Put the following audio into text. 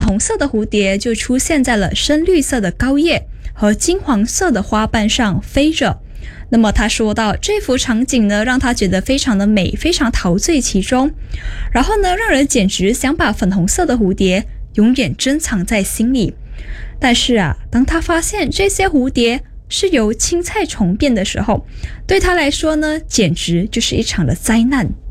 红色的蝴蝶就出现在了深绿色的高叶和金黄色的花瓣上飞着。那么他说到这幅场景呢，让他觉得非常的美，非常陶醉其中，然后呢，让人简直想把粉红色的蝴蝶永远珍藏在心里。但是啊，当他发现这些蝴蝶是由青菜虫变的时候，对他来说呢，简直就是一场的灾难。